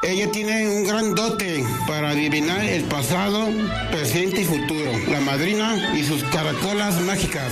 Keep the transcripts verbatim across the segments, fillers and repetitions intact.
Ella tiene un gran dote para adivinar el pasado, presente y futuro. La madrina y sus caracolas mágicas.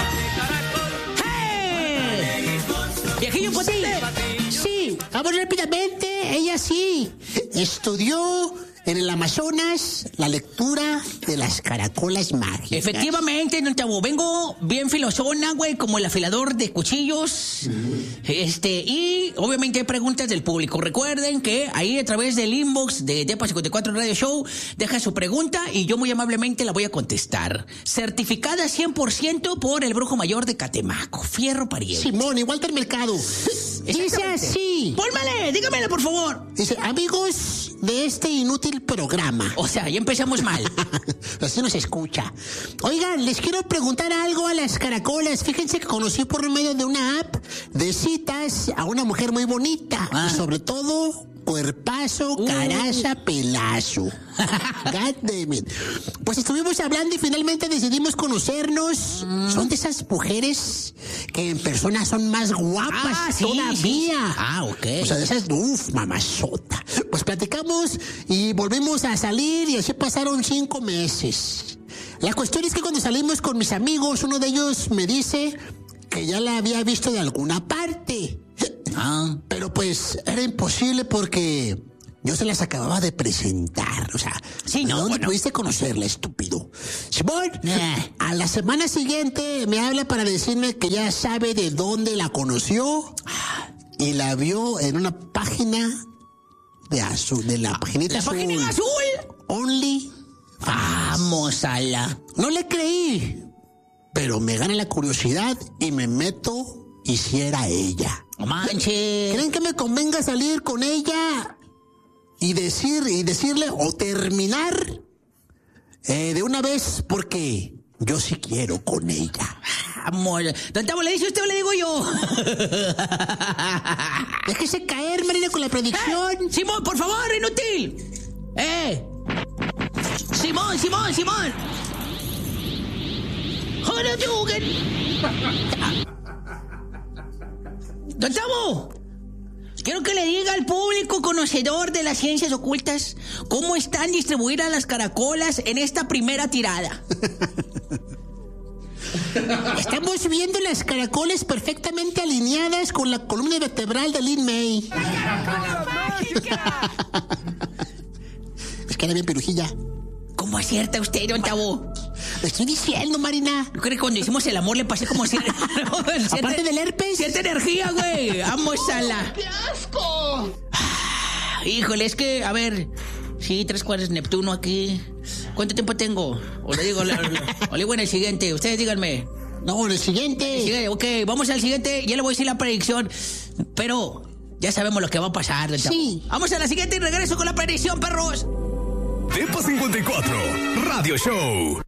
¡Hey! ¡Viejillo potente! Sí, vamos rápidamente. Ella sí estudió en el Amazonas la lectura de las caracolas mágicas. Efectivamente, don Tabo, vengo bien filosona, güey, como el afilador de cuchillos. Mm. Este, y obviamente hay preguntas del público. Recuerden que ahí a través del inbox de Depa cincuenta y cuatro Radio Show, deja su pregunta y yo muy amablemente la voy a contestar. Certificada cien por ciento por el brujo mayor de Catemaco, Fierro Pariente. Simón, igual del mercado. Dice así. Pólmale, dígamela, por favor. Dice, amigos de este inútil programa. O sea, ya empezamos mal. Así no se escucha. Oigan, les quiero preguntar algo a las caracolas. Fíjense que conocí por medio de una app de citas a una mujer muy bonita. Ah. Y sobre todo, cuerpazo, uh. caraza, pelazo. God damn it. Pues estuvimos hablando y finalmente decidimos conocernos. Mm. Son de esas mujeres que en persona son más guapas ah, sí, todavía. Sí. Ah, ok. O sea, de esas, uff, mamazota. Pues platicamos y volvimos a salir y así pasaron cinco meses. La cuestión es que cuando salimos con mis amigos, uno de ellos me dice que ya la había visto de alguna parte. Ah. Pero pues era imposible porque yo se las acababa de presentar. O sea, sí, no, ¿dónde bueno. pudiste conocerla, estúpido? Simón, eh. a la semana siguiente me habla para decirme que ya sabe de dónde la conoció y la vio en una página de azul, de la paginita ¿La azul. ¿La página azul? Only. Vamos a la. No le creí, pero me gana la curiosidad y me meto y si era ella. No manches. ¿Creen que me convenga salir con ella y decir y decirle o terminar eh, de una vez? Porque yo sí quiero con ella. Amor, don Tavo, ¿le dice usted o le digo yo? Déjese caer, Marina, con la predicción. ¡Eh! Simón, por favor, inútil. ¡Eh! Simón, Simón, Simón. ¡Joder, Jugend! Don Tavo, quiero que le diga al público conocedor de las ciencias ocultas cómo están distribuidas las caracolas en esta primera tirada. Estamos viendo las caracolas perfectamente alineadas con la columna vertebral de Lin May. Es que era bien perujilla. ¿Cómo acierta usted, don Tavo? Lo estoy diciendo, Marina. Yo creo que cuando hicimos el amor le pasé como si... Aparte del herpes. Cierta energía, güey. Vamos a la... ¡Qué asco! Ah, híjole, es que, a ver... Sí, tres cuadras Neptuno aquí. ¿Cuánto tiempo tengo? O le digo, la, la, o le digo en el siguiente. Ustedes díganme. No, en el siguiente. El siguiente. Ok, vamos al siguiente. Ya le voy a decir la predicción. Pero ya sabemos lo que va a pasar. Sí. Vamos a la siguiente y regreso con la predicción, perros. Depa cincuenta y cuatro Radio Show.